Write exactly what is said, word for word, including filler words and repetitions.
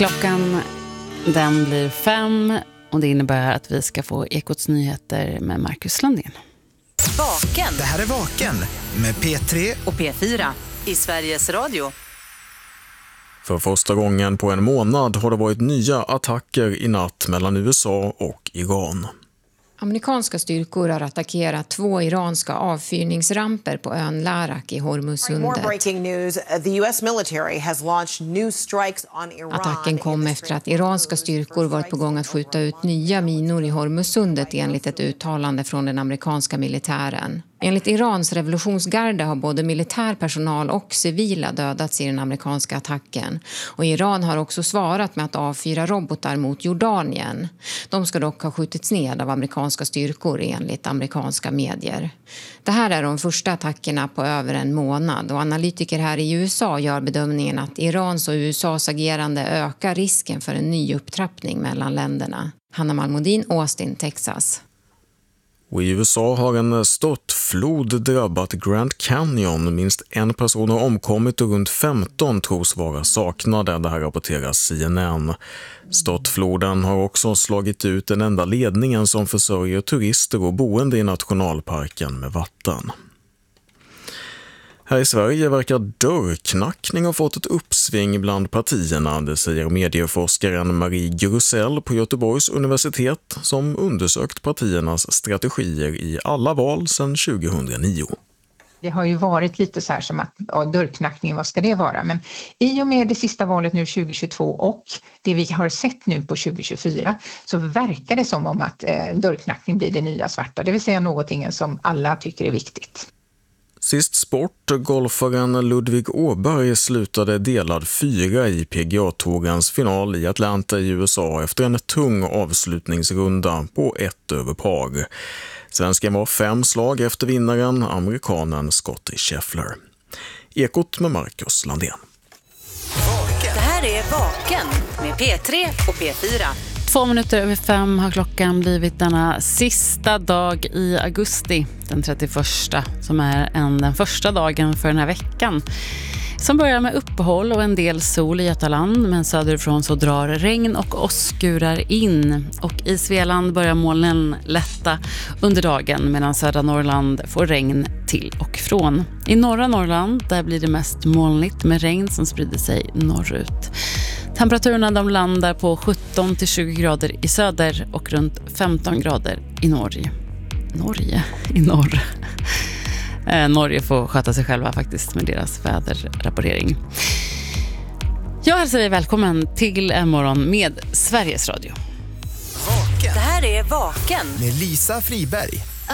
Klockan den blir fem och det innebär att vi ska få Ekots nyheter med Marcus Landén. Vaken. Det här är Vaken med P tre och P fyra i Sveriges Radio. För första gången på en månad har det varit nya attacker i natt mellan U S A och Iran. Amerikanska styrkor har attackerat två iranska avfyrningsramper på ön Larak i Hormuzsundet. Attacken kom efter att iranska styrkor varit på gång att skjuta ut nya minor i Hormuzsundet enligt ett uttalande från den amerikanska militären. Enligt Irans revolutionsgarde har både militärpersonal och civila dödats i den amerikanska attacken. Och Iran har också svarat med att avfyra robotar mot Jordanien. De ska dock ha skjutits ned av amerikanska styrkor enligt amerikanska medier. Det här är de första attackerna på över en månad och analytiker här i U S A gör bedömningen att Irans och U S As agerande ökar risken för en ny upptrappning mellan länderna. Hanna Malmodin, Austin, Texas. Och i U S A har en störtflod drabbat Grand Canyon. Minst en person har omkommit och runt femton tros vara saknade, det här rapporterar C N N. Störtfloden har också slagit ut den enda ledningen som försörjer turister och boende i nationalparken med vatten. Här i Sverige verkar dörrknackning ha fått ett uppsving bland partierna, det säger medieforskaren Marie Grusell på Göteborgs universitet som undersökt partiernas strategier i alla val sedan tjugohundranio. Det har ju varit lite så här som att ja, dörrknackning, vad ska det vara? Men i och med det sista valet nu tjugohundratjugotvå och det vi har sett nu på tjugohundratjugofyra så verkar det som om att eh, dörrknackning blir det nya svarta, det vill säga någonting som alla tycker är viktigt. Sist sport, golfaren Ludvig Åberg slutade delad fyra i P G A-tougens final i Atlanta i U S A efter en tung avslutningsrunda på ett över par. Svensken var fem slag efter vinnaren, amerikanen Scottie Scheffler. Ekot med Marcus Landén. Det här är Vaken med P tre och P fyra. Två minuter över fem har klockan blivit denna sista dag i augusti, den trettioförsta, som är en, den första dagen för den här veckan. Som börjar med uppehåll och en del sol i Götaland, men söderifrån så drar regn och åskurar in. Och i Svealand börjar molnen lätta under dagen medan södra Norrland får regn till och från. I norra Norrland där blir det mest molnigt med regn som sprider sig norrut. Temperaturerna de landar på sjutton till tjugo grader i söder och runt femton grader i Norge. Norge? I norr. Eh, Norge får sköta sig själva faktiskt med deras väderrapportering. Jag hälsar dig välkommen till en morgon med Sveriges Radio. Vaken. Det här är Vaken med Lisa Friberg.